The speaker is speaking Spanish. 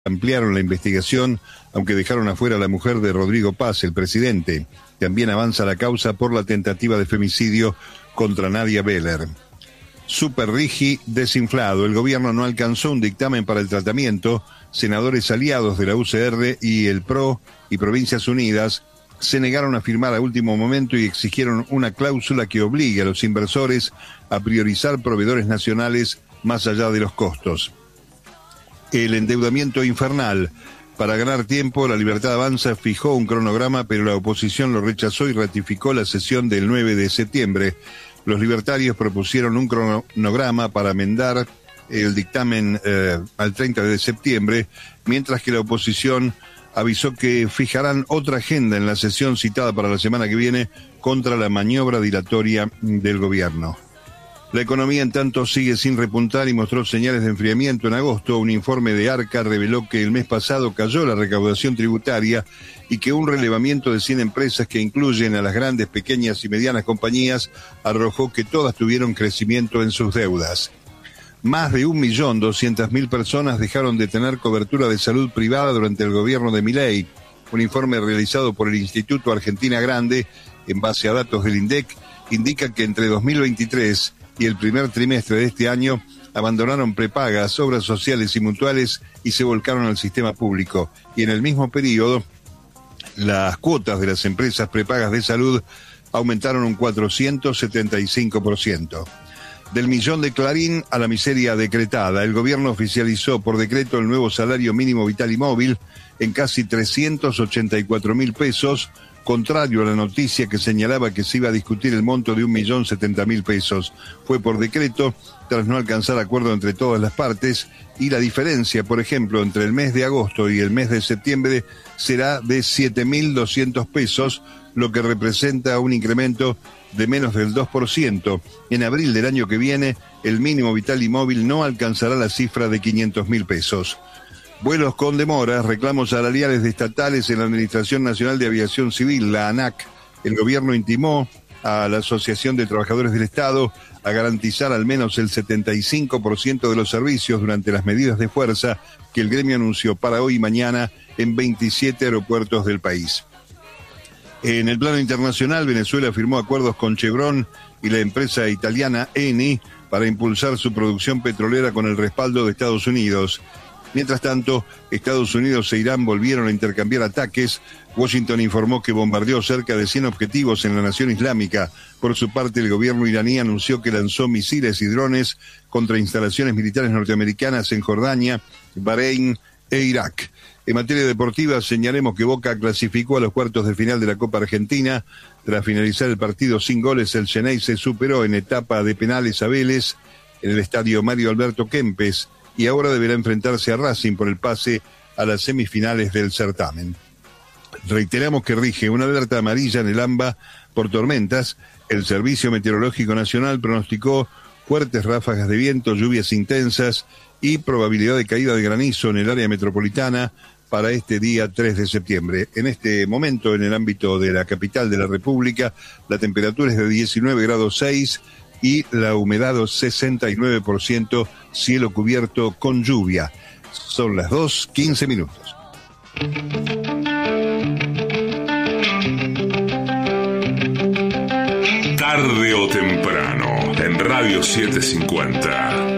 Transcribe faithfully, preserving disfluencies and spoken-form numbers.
ampliaron la investigación, aunque dejaron afuera a la mujer de Rodrigo Paz, el presidente. También avanza la causa por la tentativa de femicidio contra Nadia Beller. Superrigi desinflado. El gobierno no alcanzó un dictamen para el tratamiento. Senadores aliados de la U C R y el P R O y Provincias Unidas se negaron a firmar a último momento y exigieron una cláusula que obligue a los inversores a priorizar proveedores nacionales más allá de los costos. El endeudamiento infernal. Para ganar tiempo, La Libertad Avanza fijó un cronograma, pero la oposición lo rechazó y ratificó la sesión del nueve de septiembre. Los libertarios propusieron un cronograma para amendar el dictamen eh, al treinta de septiembre, mientras que la oposición avisó que fijarán otra agenda en la sesión citada para la semana que viene contra la maniobra dilatoria del gobierno. La economía, en tanto, sigue sin repuntar y mostró señales de enfriamiento en agosto. Un informe de ARCA reveló que el mes pasado cayó la recaudación tributaria y que un relevamiento de cien empresas que incluyen a las grandes, pequeñas y medianas compañías arrojó que todas tuvieron crecimiento en sus deudas. Más de un millón doscientas mil personas dejaron de tener cobertura de salud privada durante el gobierno de Milei. Un informe realizado por el Instituto Argentina Grande, en base a datos del INDEC, indica que entre dos mil veintitrés y el primer trimestre de este año abandonaron prepagas, obras sociales y mutuales y se volcaron al sistema público. Y en el mismo periodo, las cuotas de las empresas prepagas de salud aumentaron un cuatrocientos setenta y cinco por ciento. Del millón de Clarín a la miseria decretada, el gobierno oficializó por decreto el nuevo salario mínimo vital y móvil en casi trescientos ochenta y cuatro mil pesos, contrario a la noticia que señalaba que se iba a discutir el monto de un millón setenta mil pesos. Fue por decreto, tras no alcanzar acuerdo entre todas las partes, y la diferencia, por ejemplo, entre el mes de agosto y el mes de septiembre será de siete mil doscientos pesos, lo que representa un incremento de menos del dos por ciento. En abril del año que viene, el mínimo vital y móvil no alcanzará la cifra de quinientos mil pesos. Vuelos con demoras, reclamos salariales de estatales en la Administración Nacional de Aviación Civil, la ANAC. El gobierno intimó a la Asociación de Trabajadores del Estado a garantizar al menos el setenta y cinco por ciento de los servicios durante las medidas de fuerza que el gremio anunció para hoy y mañana en veintisiete aeropuertos del país. En el plano internacional, Venezuela firmó acuerdos con Chevron y la empresa italiana Eni para impulsar su producción petrolera con el respaldo de Estados Unidos. Mientras tanto, Estados Unidos e Irán volvieron a intercambiar ataques. Washington informó que bombardeó cerca de cien objetivos en la nación islámica. Por su parte, el gobierno iraní anunció que lanzó misiles y drones contra instalaciones militares norteamericanas en Jordania, Bahrein e Irak. En materia deportiva, señalemos que Boca clasificó a los cuartos de final de la Copa Argentina. Tras finalizar el partido sin goles, el Xeneize superó en etapa de penales a Vélez en el estadio Mario Alberto Kempes, y ahora deberá enfrentarse a Racing por el pase a las semifinales del certamen. Reiteramos que rige una alerta amarilla en el AMBA por tormentas. El Servicio Meteorológico Nacional pronosticó fuertes ráfagas de viento, lluvias intensas y probabilidad de caída de granizo en el área metropolitana para este día tres de septiembre. En este momento, en el ámbito de la capital de la República, la temperatura es de diecinueve grados seis y la humedad sesenta y nueve por ciento, cielo cubierto con lluvia. Son las dos, quince minutos. Tarde o temprano, en Radio setecientos cincuenta.